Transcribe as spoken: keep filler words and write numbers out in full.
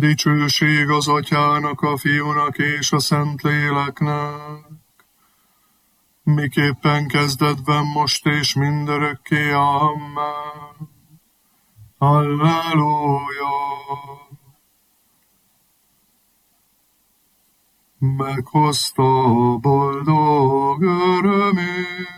Dicsőség az Atyának, a Fiúnak és a Szentléleknek, miképpen kezdetben, most és mindörökké. Amen. Halleluja! Meghozta boldog örömét,